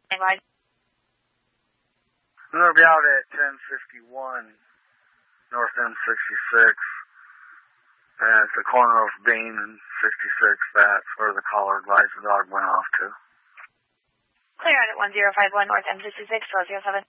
Line. I'm going to be out at 1051 North M66. And it's the corner of Bean and 66. That's where the caller advised the dog went off to. Clear out at 1051 North M66, 1207.